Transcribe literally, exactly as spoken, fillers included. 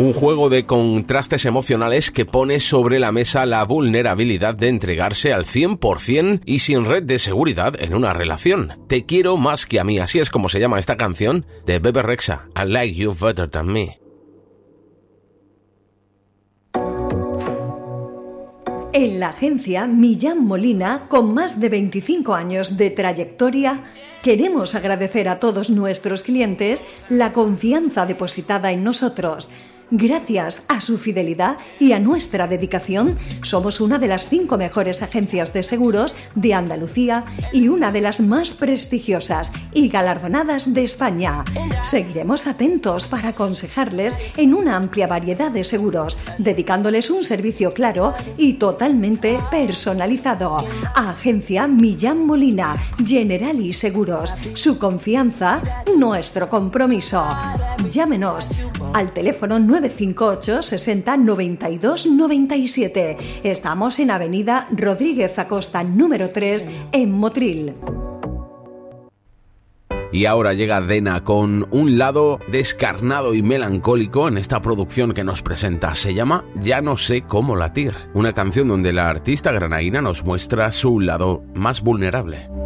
Un juego de contrastes emocionales que pone sobre la mesa la vulnerabilidad de entregarse al cien por ciento y sin red de seguridad en una relación. Te quiero más que a mí, así es como se llama esta canción de Bebe Rexha, I Like You Better Than Me. En la agencia Millán Molina, con más de veinticinco años de trayectoria, queremos agradecer a todos nuestros clientes la confianza depositada en nosotros. Gracias a su fidelidad y a nuestra dedicación, somos una de las cinco mejores agencias de seguros de Andalucía y una de las más prestigiosas y galardonadas de España. Seguiremos atentos para aconsejarles en una amplia variedad de seguros, dedicándoles un servicio claro y totalmente personalizado. Agencia Millán Molina, Generali Seguros. Su confianza, nuestro compromiso. Llámenos al teléfono nueve cinco ocho sesenta noventa y dos noventa y siete. Estamos en Avenida Rodríguez Acosta número tres en Motril. Y ahora llega Dena con un lado descarnado y melancólico en esta producción que nos presenta. Se llama Ya no sé cómo latir, una canción donde la artista granaína nos muestra su lado más vulnerable.